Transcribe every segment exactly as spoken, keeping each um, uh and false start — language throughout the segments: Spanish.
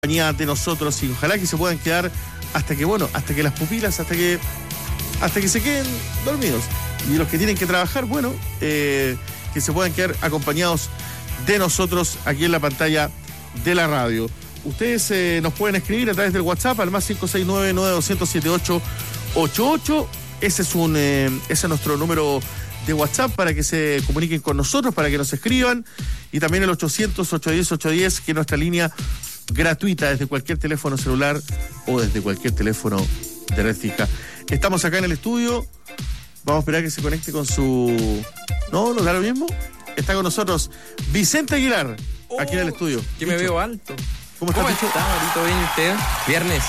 compañía de nosotros y ojalá que se puedan quedar hasta que, bueno, hasta que las pupilas, hasta que hasta que se queden dormidos. Y los que tienen que trabajar, bueno, eh, que se puedan quedar acompañados de nosotros aquí en la pantalla de la radio. Ustedes eh, nos pueden escribir a través del WhatsApp al más cinco seis nueve, nueve dos cero siete ocho ocho ocho. Ese es un eh, ese es nuestro número de WhatsApp para que se comuniquen con nosotros, para que nos escriban. Y también el ochocientos, ochocientos diez, ochocientos diez, que es nuestra línea gratuita desde cualquier teléfono celular o desde cualquier teléfono de red fija. Estamos acá en el estudio. Vamos a esperar que se conecte con su... ¿No? ¿No da lo mismo? Está con nosotros Vicente Aguilar, oh, aquí en el estudio. Que me veo alto. ¿Cómo estás? ¿Cómo está, Marito? ¿Bien usted? Viernes.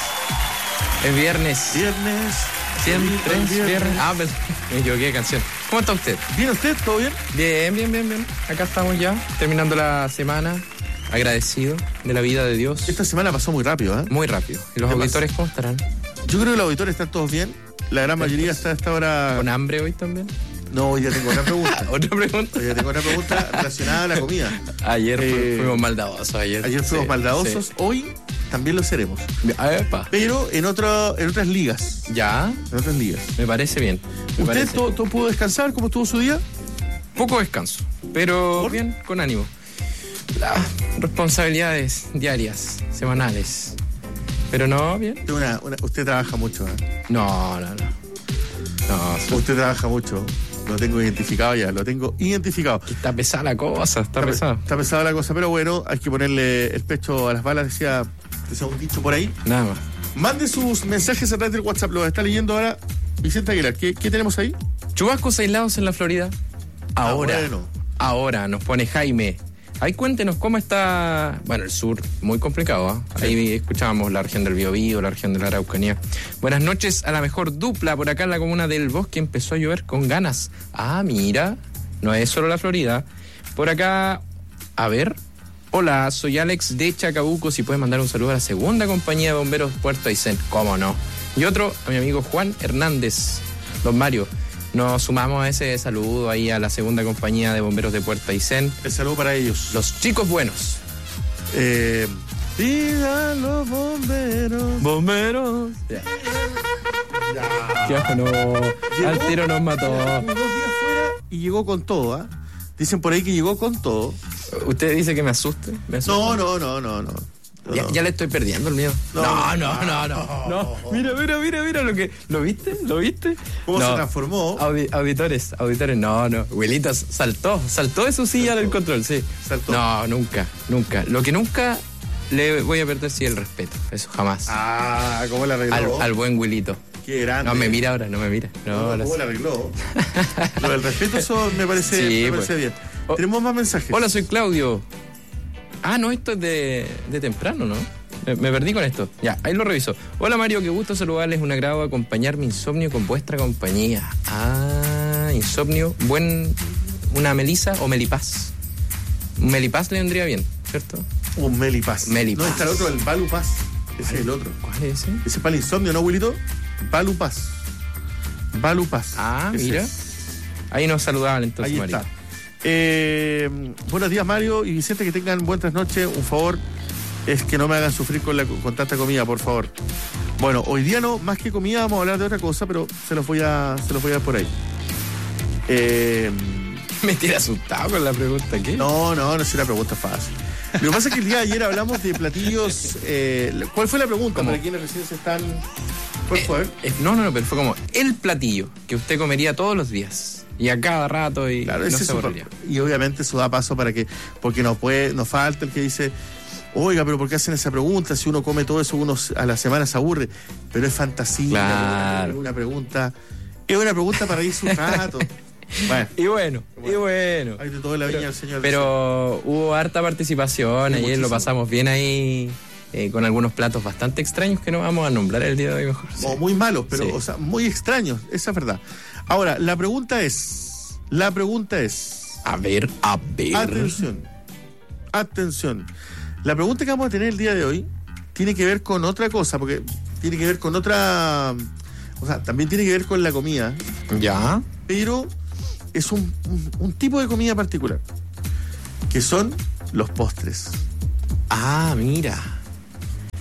Es viernes. Viernes. Siempre es viernes. viernes. Ah, pero me equivoqué de canción. ¿Cómo está usted? ¿Bien usted? ¿Todo bien? Bien, bien, bien, bien. Acá estamos ya, terminando la semana. Agradecido de la vida de Dios. Esta semana pasó muy rápido, ¿eh? Muy rápido. ¿Y los auditores cómo estarán? Yo creo que los auditores están todos bien. La gran mayoría está a esta hora... ¿Con hambre hoy también? No, hoy ya tengo otra pregunta. ¿Otra pregunta? Hoy ya tengo otra pregunta relacionada a la comida. Ayer eh, fuimos maldadosos. Ayer, ayer fuimos sí, maldadosos. Sí. Hoy también lo seremos. Epa. Pero en, otro, en otras ligas. ¿Ya? En otras ligas. Me parece bien. Me ¿Usted parece. todo, todo pudo descansar? ¿Cómo estuvo su día? Poco descanso, pero ¿Por? bien, con ánimo. Las responsabilidades diarias, semanales. Pero no, bien. Una, una, usted trabaja mucho, ¿eh? No, no, no. No, sí. Usted trabaja mucho. Lo tengo identificado ya, lo tengo identificado. Está pesada la cosa, está, Está, pesada. está pesada la cosa, pero bueno, hay que ponerle el pecho a las balas, decía, decía un dicho por ahí. Nada más. Mande sus mensajes a través del WhatsApp, lo está leyendo ahora Vicente Aguilar. ¿Qué, qué tenemos ahí? Chubascos aislados en la Florida. Ahora, Ah, bueno. ahora nos pone Jaime. Ahí cuéntenos cómo está, bueno, el sur, muy complicado, ¿eh? Sí. Ahí escuchábamos la región del Biobío, la región de la Araucanía. Buenas noches a la mejor dupla por acá en la comuna del Bosque, empezó a llover con ganas. Ah, mira, no es solo la Florida. Por acá, a ver, hola, soy Alex de Chacabuco, si puedes mandar un saludo a la segunda compañía de bomberos Puerto Aysén, cómo no. Y otro a mi amigo Juan Hernández, don Mario. Nos sumamos a ese saludo ahí a la segunda compañía de bomberos de Puerto Aysén. El saludo para ellos. Los chicos buenos. Eh, ¡Viva los bomberos! ¡Bomberos! Ya. Ya no. Llegó, Al tiro nos mató. Dos días fuera y llegó con todo, ¿ah? ¿eh? Dicen por ahí que llegó con todo. ¿Usted dice que me asuste? ¿Me asuste? No, no, no, no, no. No, Ya, no. ya le estoy perdiendo el miedo. No, No, no, no, no. no. Mira, mira, mira, mira lo que. ¿Lo viste? ¿Lo viste? ¿Cómo No. se transformó? Audi- auditores, auditores, no, no. Abuelitas, saltó, saltó de su silla del control, sí. Saltó. No, nunca, nunca. Lo que nunca le voy a perder sí el respeto. Eso jamás. Ah, ¿cómo le arregló? Al, al buen Wilito. Qué grande. No me mira ahora, no me mira. No, No, ahora ¿cómo sí. le arregló? Lo del respeto, eso me parece, Sí, me pues. parece bien. Oh. Tenemos más mensajes. Hola, soy Claudio. Ah, no, esto es de, de temprano, ¿no? Me, me perdí con esto. Ya, ahí lo reviso. Hola Mario, qué gusto saludarles. Un agrado acompañar mi insomnio con vuestra compañía. Ah, insomnio. Buen. Una melisa o melipaz. Un melipaz le vendría bien, ¿cierto? Un Melipaz. Melipaz. No, está el otro, el Balupaz. Ese es el otro. ¿Cuál es ese? Ese es para el insomnio, ¿no, Wilito? Balupaz. Balupaz. Ah, Ese mira. es. Ahí nos saludaban entonces, Ahí Mario. está. Eh, buenos días, Mario y Vicente, que tengan buenas noches. Un favor es que no me hagan sufrir con, la, con tanta comida, por favor. Bueno, hoy día no, más que comida, vamos a hablar de otra cosa, pero se los voy a, se los voy a dar por ahí. Eh, Me tiene asustado con la pregunta, ¿qué? no, no, no es una pregunta fácil. Lo que pasa es que el día de ayer hablamos de platillos. Eh, ¿Cuál fue la pregunta? ¿Cómo? Para quienes recién se están. ¿Cuál fue? Eh, no, no, no, pero fue como el platillo que usted comería todos los días. Y a cada rato y Claro, no ese se es su- aburriría. y obviamente eso da paso para que, porque nos puede, nos falta el que dice, oiga, pero ¿por qué hacen esa pregunta? Si uno come todo eso, uno a la semana se aburre. Pero es fantasía, Claro. es una pregunta, es una pregunta para irse un rato. Bueno, Y bueno, y bueno. hay de todo en la viña del Señor. Pero hubo harta participación, Sí, ayer muchísimo. lo pasamos bien ahí, eh, con algunos platos bastante extraños que no vamos a nombrar el día de hoy mejor. Sí. O muy malos, pero, Sí. o sea, muy extraños, esa es verdad. Ahora, la pregunta es, la pregunta es, A ver, a ver. atención, atención. La pregunta que vamos a tener el día de hoy tiene que ver con otra cosa, porque tiene que ver con otra, o sea, también tiene que ver con la comida, Ya. pero es un, un, un tipo de comida particular, que son los postres. Ah, mira.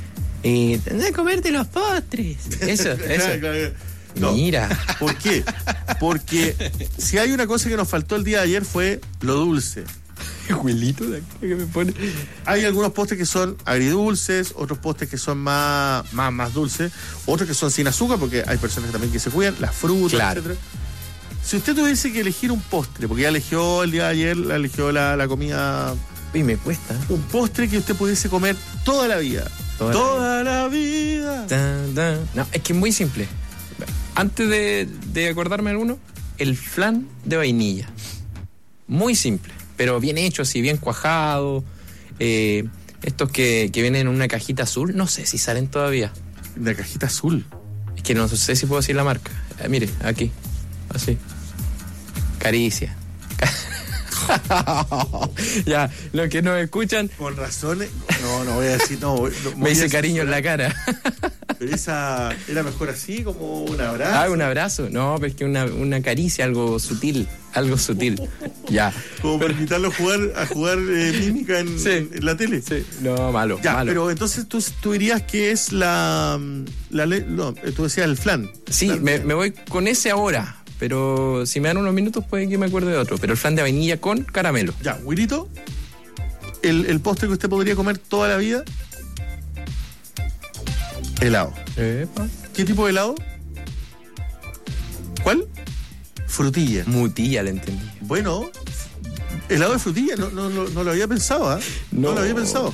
Eh, tendrás que comerte los postres. Eso, eso. No. Mira. ¿Por qué? Porque si hay una cosa que nos faltó el día de ayer fue lo dulce. Juelito de acá que me pone. Hay algunos postres que son agridulces, otros postres que son más, más, más dulces, otros que son sin azúcar, porque hay personas que también que se cuidan, las frutas, claro. etcétera. Si usted tuviese que elegir un postre, porque ya eligió el día de ayer, la eligió la, la comida. Uy, me cuesta. Un postre que usted pudiese comer toda la vida. Toda, toda la vida. Tan, tan. No, es que es muy simple. Antes de, de acordarme de alguno, el flan de vainilla. Muy simple, pero bien hecho, así, bien cuajado. Eh, estos que, que vienen en una cajita azul, no sé si salen todavía. ¿Una cajita azul? Es que no sé si puedo decir la marca. Eh, mire, aquí. Así. Caricia. Ya, los que nos escuchan. Con razones. No, no voy a decir. No, no me dice cariño en la cara. Pero esa era mejor así, como un abrazo. Ah, un abrazo. No, pero es que una, una caricia, algo sutil. Algo sutil. Ya. Como para invitarlo a jugar, a jugar eh, mímica en, sí. en la tele. Sí. No, malo. Ya, malo. Pero entonces tú, tú dirías que es la. la no, tú decías el flan. Sí, flan me, me voy con ese ahora. Pero si me dan unos minutos puede que me acuerde de otro. Pero el flan de vainilla con caramelo. Ya, Wirito, el, el postre que usted podría comer toda la vida. Helado. Epa. ¿Qué tipo de helado? ¿Cuál? Frutilla. Mutilla, le entendí. Bueno, helado de frutilla, no, no, no, no lo había pensado, ¿eh? No. no lo había pensado.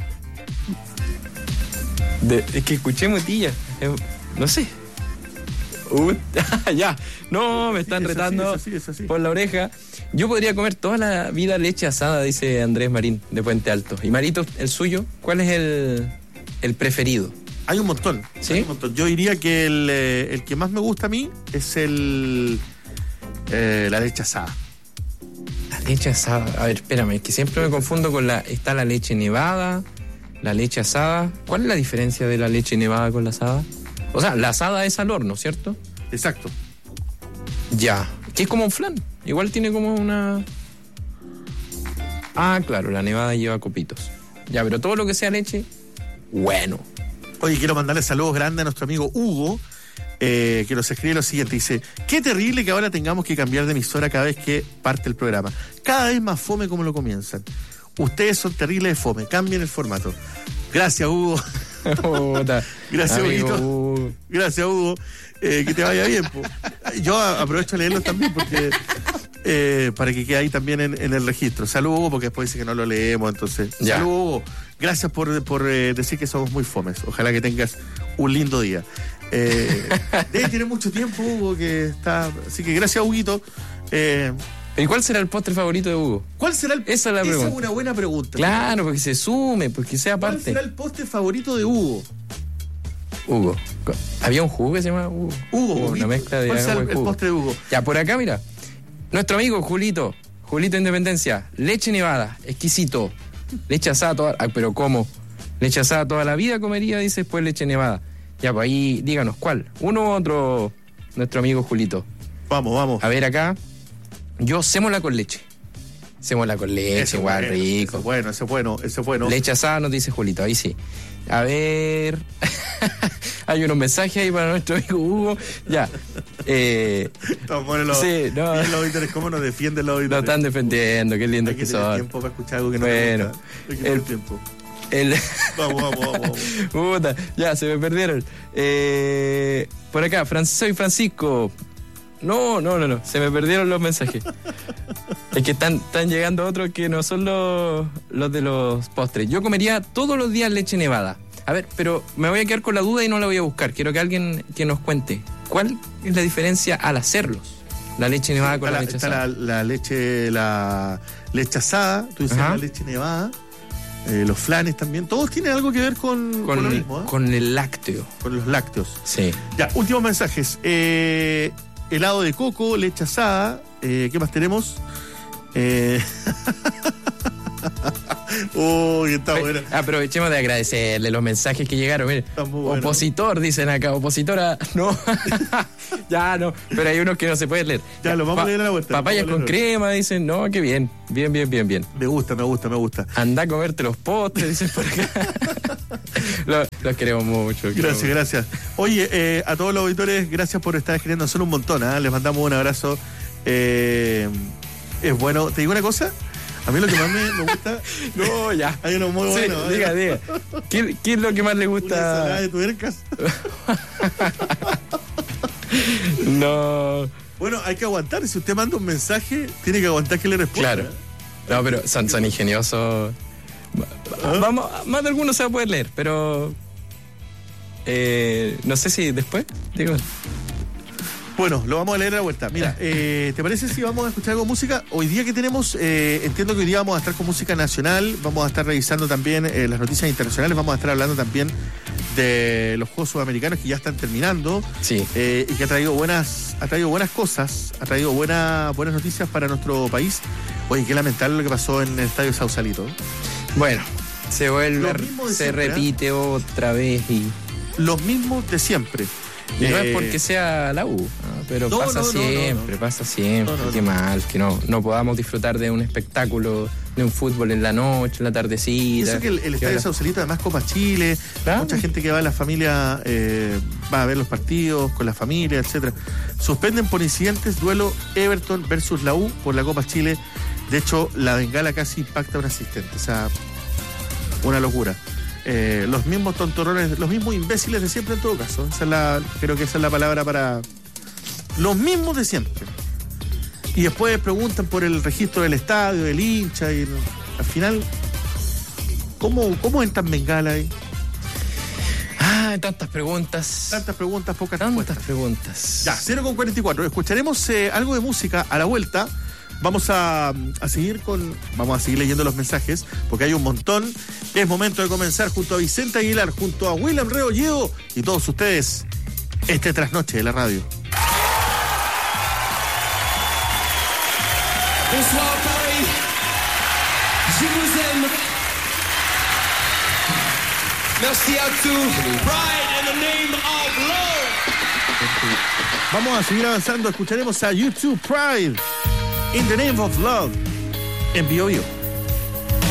De, es que escuché mutilla. Eh, no sé. Uh, ya, no, me están sí, retando así, es así, es así. por la oreja. Yo podría comer toda la vida leche asada, dice Andrés Marín, de Puente Alto. Y Marito, el suyo, ¿cuál es el, el preferido? Hay un montón, ¿sí? Hay un montón. Yo diría que el, eh, el que más me gusta a mí es el eh, la leche asada. La leche asada, a ver, espérame, es que siempre me confundo con la, está la leche nevada, la leche asada. ¿Cuál es la diferencia de la leche nevada con la asada? O sea, la asada es al horno, ¿cierto? Exacto. Ya. Que es como un flan. Igual tiene como una... Ah, claro, la nevada lleva copitos. Ya, pero todo lo que sea leche, bueno. Oye, quiero mandarle saludos grandes a nuestro amigo Hugo, eh, que nos escribe lo siguiente. Dice, qué terrible que ahora tengamos que cambiar de emisora cada vez que parte el programa. Cada vez más fome como lo comienzan. Ustedes son terribles de fome. Cambien el formato. Gracias, Hugo. Gracias, Huguito. Hugo. Gracias, Hugo. Eh, que te vaya bien. Po. Yo aprovecho de leerlos también porque eh, para que quede ahí también en, en el registro. Saludos, Hugo, porque después dice que no lo leemos. Entonces, ya. Saludos, Hugo. Gracias por, por eh, decir que somos muy fomes. Ojalá que tengas un lindo día. Eh, debe tener mucho tiempo, Hugo, que está. Así que gracias, Huguito. Eh, ¿Y cuál será el postre favorito de Hugo? ¿Cuál será el Esa es la pregunta. Esa es una buena pregunta. Claro, porque se sume, porque sea parte. ¿Cuál será el postre favorito de Hugo? Hugo. ¿Había un jugo que se llama Hugo? Hugo, Hugo una mezcla de ¿cuál será el, jugo? el postre de Hugo? Ya, por acá, mira. Nuestro amigo Julito, Julito Independencia, leche nevada, exquisito. Leche asada toda... Ah, pero ¿cómo? Leche asada toda la vida comería, dice, después leche nevada. Ya, pues ahí, díganos, ¿cuál? ¿Uno u otro, nuestro amigo Julito? Vamos, vamos. A ver acá. Yo sémola con leche. Sémola con leche, ese igual bueno, rico. Ese bueno, ese bueno, ese bueno. Leche asada nos dice Julito, ahí sí. A ver. Hay unos mensajes ahí para nuestro amigo Hugo. Ya. Eh, no, bueno, los, sí, no. los auditores, ¿cómo nos defienden los auditores? Lo están defendiendo, qué lindos Hay que, que tener son. tiempo para escuchar algo que no bueno, me gusta. Hay que tener el, tiempo. El... Vamos, vamos, vamos. vamos. Puta, ya, se me perdieron. Eh, por acá, Fran- soy Francisco. No, no, no, no, se me perdieron los mensajes. Es que están, están llegando otros que no son los, los de los postres. Yo comería todos los días leche nevada. A ver, pero me voy a quedar con la duda y no la voy a buscar. Quiero que alguien que nos cuente. ¿Cuál es la diferencia al hacerlos? La leche nevada con está la, la leche está asada. La, la leche, la leche asada, tú dices Ajá. la leche nevada, eh, los flanes también, todos tienen algo que ver con, Con, con lo mismo, ¿eh? con el lácteo. Con los lácteos. Sí. Ya, últimos mensajes. Eh, helado de coco, leche asada, eh, ¿qué más tenemos? Eh, Uy, está bueno. Aprovechemos de agradecerle los mensajes que llegaron. Mire, bueno. Opositor, dicen acá, opositora, no. Ya no, pero hay unos que no se pueden leer. Ya, lo vamos pa- a leer a la vuelta. Papayas con crema, dicen, no, qué bien, bien, bien, bien, bien. Me gusta, me gusta, me gusta. Anda a comerte los postres, dicen por acá. los, los queremos mucho. Gracias, queremos. gracias. Oye, eh, a todos los auditores, gracias por estar escribiendo. Son un montón, ¿eh? Les mandamos un abrazo. Eh, es bueno. ¿Te digo una cosa? A mí lo que más me, me gusta... No, ya. Hay uno muy Sí, bueno. diga, ¿eh? diga. ¿Qué, ¿Qué es lo que más le Una gusta? ensalada de tuercas. No. Bueno, hay que aguantar. Si usted manda un mensaje, tiene que aguantar que le responda. Claro. No, pero son, son ingeniosos. ¿Ah? Vamos, más de algunos se va a poder leer, pero. Eh, no sé si después. Digo. Bueno, lo vamos a leer a la vuelta. Mira, eh, ¿te parece si vamos a escuchar algo de música? Hoy día que tenemos, eh, entiendo que hoy día vamos a estar con música nacional, vamos a estar revisando también eh, las noticias internacionales, vamos a estar hablando también de los Juegos Sudamericanos que ya están terminando. Sí. Eh, y que ha traído buenas, ha traído buenas cosas, ha traído buena, buenas noticias para nuestro país. Oye, qué lamentable lo que pasó en el Estadio Sausalito. Bueno, se vuelve, Lo mismo de se siempre, repite otra vez y. Los mismos de siempre. Y no Eh, es porque sea la U, ¿no? Pero no, pasa no, no, siempre, no, no. pasa siempre. No, no, Qué no. mal, que no, no podamos disfrutar de un espectáculo, de un fútbol en la noche, en la tardecita. Eso que el, el que Estadio ahora- Sausalito, además Copa Chile, Claro. mucha gente que va a la familia, eh, va a ver los partidos con la familia, etcétera. Suspenden por incidentes duelo Everton versus la U por la Copa Chile. De hecho, la bengala casi impacta a un asistente. O sea, una locura. Eh, los mismos tontorrones, los mismos imbéciles de siempre en todo caso. Esa es la, creo que esa es la palabra para... Los mismos de siempre. Y después preguntan por el registro del estadio, del hincha, y al final, ¿cómo, cómo entran bengala ahí? Ah, tantas preguntas. Tantas preguntas, pocas Tantas respuestas. preguntas. Ya, cero con cuarenta y cuatro. Escucharemos eh, algo de música a la vuelta. Vamos a, a seguir con. Vamos a seguir leyendo los mensajes, porque hay un montón. Es momento de comenzar junto a Vicente Aguilar, junto a William Reolledo y todos ustedes, este trasnoche de la radio. Bonsoir Paris, je vous aime. Merci à tous. Pride in the name of love. Vamos a seguir avanzando. Escucharemos a YouTube Pride, In the Name of Love, en Bio Bio.